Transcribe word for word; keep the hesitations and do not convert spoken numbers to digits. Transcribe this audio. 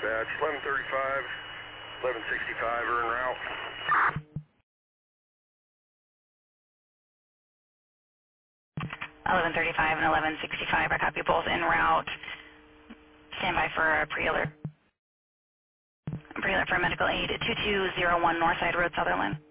dispatch. eleven thirty-five, eleven sixty-five are en route. eleven thirty-five and eleven sixty-five, I copy both en route. Stand by for a pre-alert. Pre-alert for medical aid, two two zero one Northside Road, Sutherland.